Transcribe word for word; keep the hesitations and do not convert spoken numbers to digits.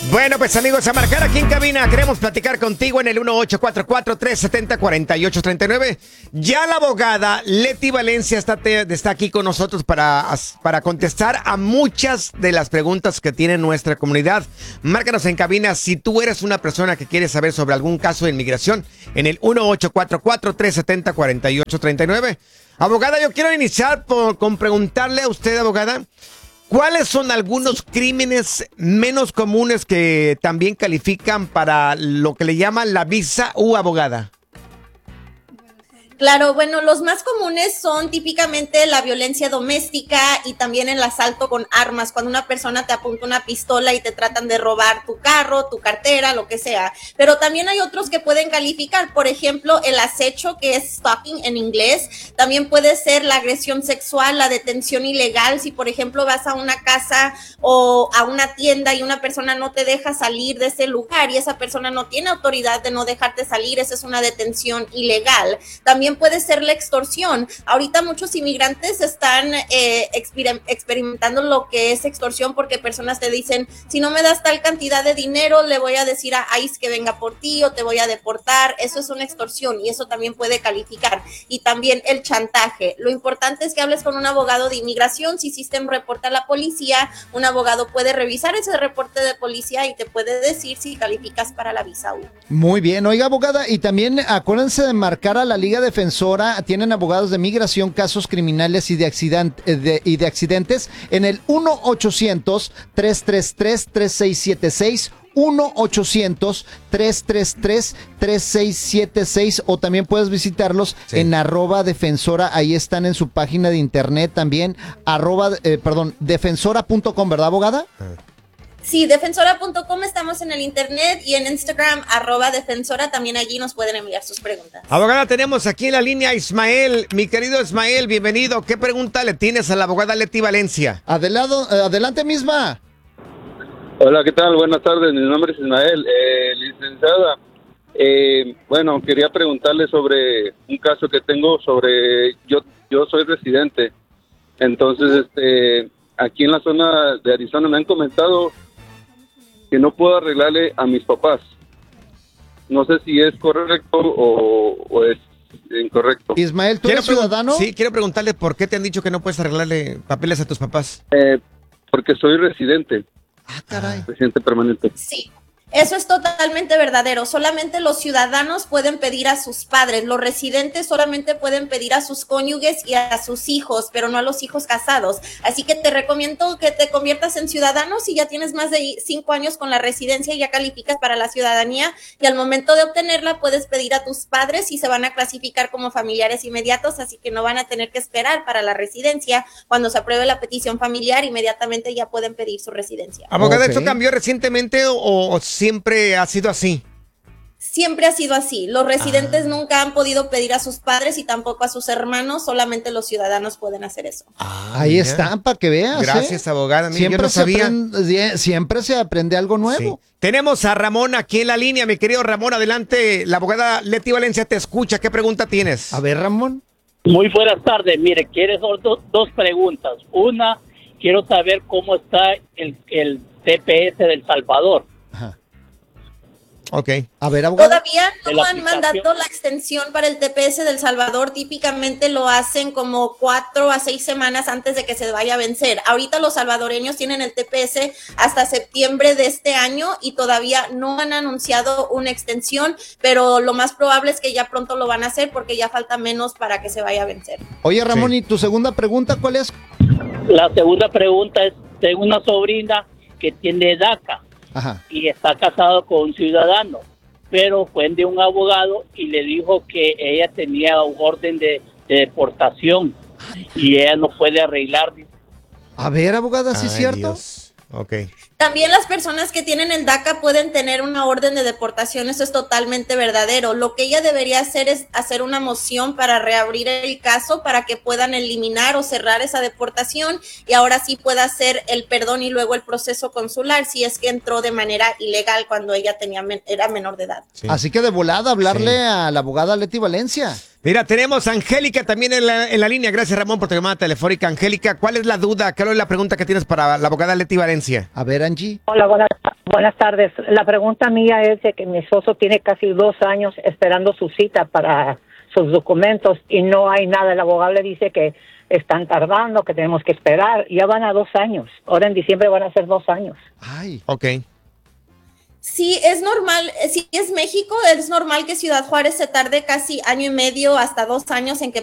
Bueno, pues amigos, a marcar aquí en cabina. Queremos platicar contigo en el uno ocho cuatro cuatro, tres siete cero, cuatro ocho tres nueve. Ya la abogada Leti Valencia está, te, está aquí con nosotros para, para contestar a muchas de las preguntas que tiene nuestra comunidad. Márcanos en cabina si tú eres una persona que quiere saber sobre algún caso de inmigración en el uno ocho cuatro cuatro, tres siete cero, cuatro ocho tres nueve. Abogada, yo quiero iniciar por, con preguntarle a usted, abogada, ¿cuáles son algunos crímenes menos comunes que también califican para lo que le llaman la visa U, abogada? Claro, bueno, los más comunes son típicamente la violencia doméstica y también el asalto con armas, cuando una persona te apunta una pistola y te tratan de robar tu carro, tu cartera, lo que sea. Pero también hay otros que pueden calificar, por ejemplo, el acecho, que es stalking en inglés. También puede ser la agresión sexual, la detención ilegal. Si, por ejemplo, vas a una casa o a una tienda y una persona no te deja salir de ese lugar y esa persona no tiene autoridad de no dejarte salir, esa es una detención ilegal. También puede ser la extorsión. Ahorita muchos inmigrantes están eh, exper- experimentando lo que es extorsión, porque personas te dicen, si no me das tal cantidad de dinero, le voy a decir a ICE que venga por ti o te voy a deportar. Eso es una extorsión y eso también puede calificar. Y también el chantaje. Lo importante es que hables con un abogado de inmigración. Si hiciste un reporte a la policía, un abogado puede revisar ese reporte de policía y te puede decir si calificas para la visa U. Muy bien. Oiga, abogada, y también acuérdense de marcar a la Liga Defensora. Tienen abogados de migración, casos criminales y de, accident, de, y de accidentes en el uno ochocientos, tres tres tres, tres seis siete seis, uno ochocientos, tres tres tres, tres seis siete seis, o también puedes visitarlos sí. en arroba defensora. Ahí están en su página de internet también, arroba, eh, perdón, defensora punto com, ¿verdad, abogada? Ah. Sí, defensora punto com, estamos en el internet y en Instagram, arroba defensora, también allí nos pueden enviar sus preguntas. Abogada, tenemos aquí en la línea a Ismael. Mi querido Ismael, bienvenido. ¿Qué pregunta le tienes a la abogada Leti Valencia? Adelado, adelante misma. Hola, ¿qué tal? Buenas tardes, mi nombre es Ismael. Eh, licenciada, eh, bueno, quería preguntarle sobre un caso que tengo sobre, yo, yo soy residente, entonces este, aquí en la zona de Arizona me han comentado que no puedo arreglarle a mis papás. No sé si es correcto o, o es incorrecto. Ismael, ¿tú eres ciudadano? Sí, quiero preguntarle por qué te han dicho que no puedes arreglarle papeles a tus papás. Eh, porque soy residente. Ah, caray. Residente permanente. Sí. Eso es totalmente verdadero. Solamente los ciudadanos pueden pedir a sus padres. Los residentes solamente pueden pedir a sus cónyuges y a sus hijos, pero no a los hijos casados. Así que te recomiendo que te conviertas en ciudadano si ya tienes más de cinco años con la residencia y ya calificas para la ciudadanía. Y al momento de obtenerla puedes pedir a tus padres y se van a clasificar como familiares inmediatos, así que no van a tener que esperar para la residencia. Cuando se apruebe la petición familiar, inmediatamente ya pueden pedir su residencia. Abogada, Okay. ¿esto cambió recientemente o, o siempre ha sido así? Siempre ha sido así. Los residentes ah. nunca han podido pedir a sus padres y tampoco a sus hermanos, solamente los ciudadanos pueden hacer eso. Ah, Ahí mira. Están, para que veas. Gracias, ¿eh? abogada. Mira, siempre, yo no se sabía. Aprende, siempre se aprende algo nuevo. Sí. Tenemos a Ramón aquí en la línea, mi querido Ramón, adelante. La abogada Leti Valencia te escucha. ¿Qué pregunta tienes? A ver, Ramón. Muy buenas tardes. Mire, quiero dos, dos preguntas. Una, quiero saber cómo está el, el T P S del Salvador. Ajá. Ok. A ver, abogada. Todavía no han mandado la extensión para el T P S del Salvador. Típicamente lo hacen como cuatro a seis semanas antes de que se vaya a vencer. Ahorita los salvadoreños tienen el T P S hasta septiembre de este año y todavía no han anunciado una extensión, pero lo más probable es que ya pronto lo van a hacer porque ya falta menos para que se vaya a vencer. Oye, Ramón, sí. ¿Y tu segunda pregunta cuál es? La segunda pregunta es, tengo una sobrina que tiene DACA. Ajá. Y está casado con un ciudadano, pero fue de un abogado y le dijo que ella tenía un orden de, de deportación y ella no puede arreglar. A ver, abogada, ¿sí es cierto? Dios. Okay. También las personas que tienen el DACA pueden tener una orden de deportación, eso es totalmente verdadero. Lo que ella debería hacer es hacer una moción para reabrir el caso para que puedan eliminar o cerrar esa deportación y ahora sí pueda hacer el perdón y luego el proceso consular si es que entró de manera ilegal cuando ella tenía era menor de edad. Sí. Así que de volada hablarle sí. a la abogada Leti Valencia. Mira, tenemos a Angélica también en la, en la línea. Gracias, Ramón, por tu llamada telefónica. Angélica, ¿cuál es la duda? ¿Cuál es la pregunta que tienes para la abogada Leti Valencia? A ver, Angie. Hola, buenas, Buenas tardes. La pregunta mía es de que mi esposo tiene casi dos años esperando su cita para sus documentos y no hay nada. El abogado le dice que están tardando, que tenemos que esperar. Ya van a dos años. Ahora en diciembre van a ser dos años. Ay. Ok. Sí, es normal, si es México, es normal que Ciudad Juárez se tarde casi año y medio hasta dos años en que